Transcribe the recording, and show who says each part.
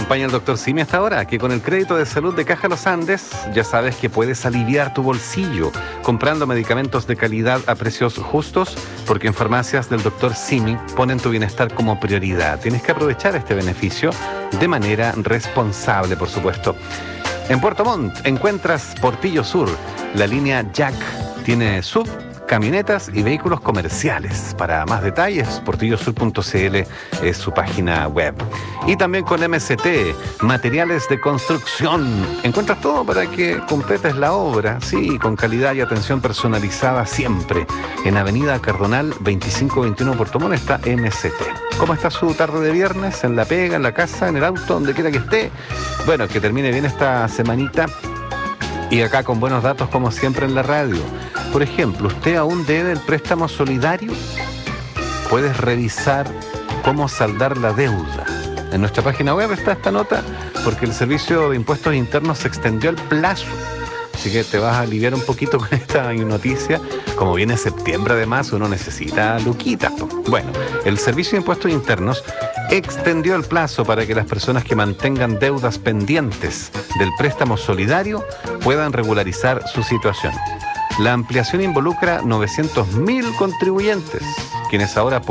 Speaker 1: acompaña el doctor Simi hasta ahora, que con el crédito de salud de Caja Los Andes ya sabes que puedes aliviar tu bolsillo comprando medicamentos de calidad a precios justos, porque en farmacias del doctor Simi ponen tu bienestar como prioridad. Tienes que aprovechar este beneficio de manera responsable, por supuesto. En Puerto Montt encuentras Portillo Sur, la línea Jack tiene sub, camionetas y vehículos comerciales. Para más detalles, portillosur.cl es su página web. Y también con MCT, materiales de construcción. Encuentras todo para que completes la obra, sí, con calidad y atención personalizada siempre. En Avenida Cardonal 2521 Puerto Montt está MCT. ¿Cómo está su tarde de viernes? ¿En la pega, en la casa, en el auto, donde quiera que esté? Bueno, que termine bien esta semanita. Y acá con buenos datos como siempre en la radio. Por ejemplo, ¿usted aún debe el préstamo solidario? Puedes revisar cómo saldar la deuda. En nuestra página web está esta nota porque el Servicio de Impuestos Internos se extendió el plazo. Así que te vas a aliviar un poquito con esta noticia. Como viene septiembre además, uno necesita luquitas. Bueno, el Servicio de Impuestos Internos extendió el plazo para que las personas que mantengan deudas pendientes del préstamo solidario puedan regularizar su situación. La ampliación involucra 900.000 contribuyentes, quienes ahora